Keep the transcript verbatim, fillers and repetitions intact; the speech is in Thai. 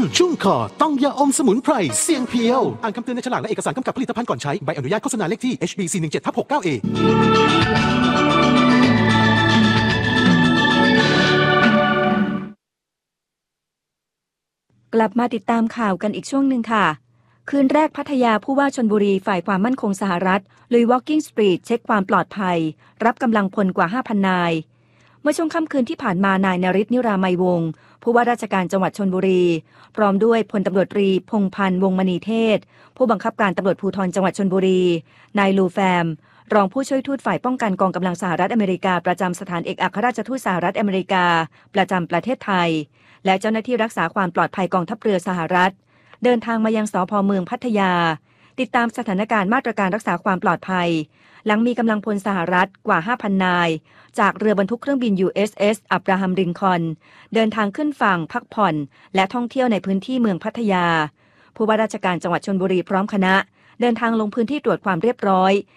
ชุ่มคอต้องยาอมสมุนไพรเสียงเพียวอ่านคำเตือนในฉลากและเอกสารกำกับผลิตภัณฑ์ก่อนใช้ใบอนุญาตโฆษณาเลขที่ เอช บี สี่ หนึ่ง เจ็ด หกเก้า เอกลับมาติดตามข่าวกันอีกช่วงหนึ่งค่ะคืนแรกพัทยาผู้ว่าชลบุรีฝ่ายความมั่นคงสหรัฐลุย Walking Street เช็คความปลอดภัยรับกำลังพลกว่า ห้าพัน นายเมื่อช่วงค่ำคืนที่ผ่านมานายนฤทธิ์นิรามัยวงศ์ผู้ว่าราชการจังหวัดชลบุรีพร้อมด้วยพลตำรวจตรีพงษ์พันธ์วงศ์มณีเทศผู้บังคับการตำรวจภูธรจังหวัดชลบุรีนายลูแฟมรองผู้ช่วยทูตฝ่ายป้องกันกองกำลังสหรัฐอเมริกาประจำสถานเอกอัครราชทูตสหรัฐอเมริกาประจำประเทศไทยและเจ้าหน้าที่รักษาความปลอดภัยกองทัพเรือสหรัฐเดินทางมายังสภ.เมืองพัทยาติดตามสถานการณ์มาตรการรักษาความปลอดภัยหลังมีกำลังพลสหรัฐกว่า ห้าพัน นายจากเรือบรรทุกเครื่องบิน ยู เอส เอส อับราฮัมลินคอล์นเดินทางขึ้นฝั่งพักผ่อนและท่องเที่ยวในพื้นที่เมืองพัทยาผู้ว่าราชการจังหวัดชลบุรีพร้อมคณะเดินทางลงพื้นที่ตรวจความเรียบร้อย